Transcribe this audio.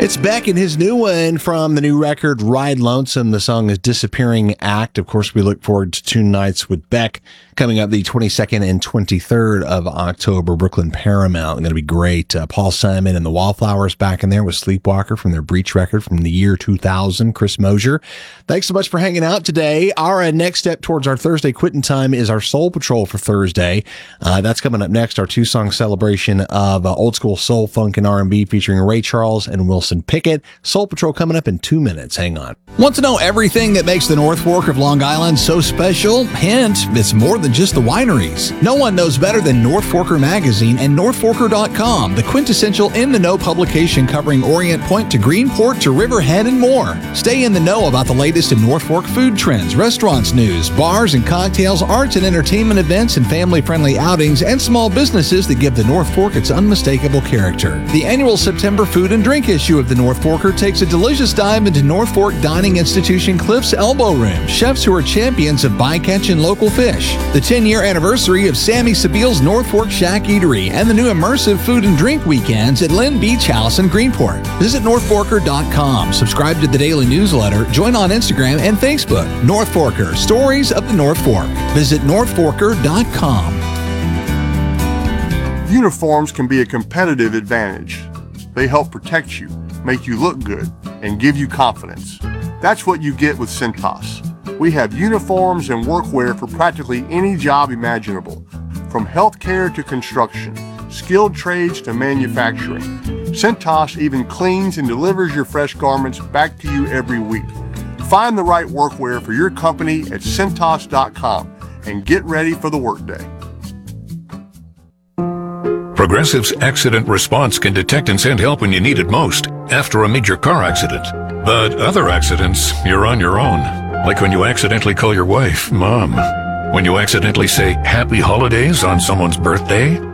It's Beck and his new one from the new record, Ride Lonesome. The song is Disappearing Act. Of course, we look forward to Two Nights with Beck coming up the 22nd and 23rd of October, Brooklyn Paramount. Going to be great. Paul Simon and the Wallflowers back in there with Sleepwalker from their Breach record from the year 2000. Chris Mosier, thanks so much for hanging out today. Our next step towards our Thursday quitting time is our Soul Patrol for Thursday. That's coming up next, our two-song celebration of old school soul, funk, and R&B featuring Ray Charles and Wilson Pickett. Soul Patrol coming up in 2 minutes. Hang on. Want to know everything that makes the North Fork of Long Island so special? Hint, it's more than just the wineries. No one knows better than North Forker Magazine and NorthForker.com, the quintessential in-the-know publication covering Orient Point to Greenport to Riverhead and more. Stay in the know about the latest in North Fork food trends, restaurants news, bars and cocktails, arts and entertainment events, and family-friendly outings, and small businesses that give the North Fork its unmistakable character. The annual September food and drink issue of the North Forker takes a delicious dive into North Fork dining institution Cliff's Elbow Room, chefs who are champions of bycatch and local fish. The 10-year anniversary of Sammy Sabile's North Fork Shack Eatery, and the new immersive food and drink weekends at Lynn Beach House in Greenport. Visit NorthForker.com, subscribe to the daily newsletter, join on Instagram and Facebook. North Forker, Stories of the North Fork. Visit NorthForker.com. Uniforms can be a competitive advantage. They help protect you, make you look good, and give you confidence. That's what you get with Cintas. We have uniforms and workwear for practically any job imaginable, from healthcare to construction, skilled trades to manufacturing. Cintas even cleans and delivers your fresh garments back to you every week. Find the right workwear for your company at Cintas.com and get ready for the workday. Progressive's accident response can detect and send help when you need it most, after a major car accident. But other accidents, you're on your own. Like when you accidentally call your wife Mom. When you accidentally say Happy Holidays on someone's birthday.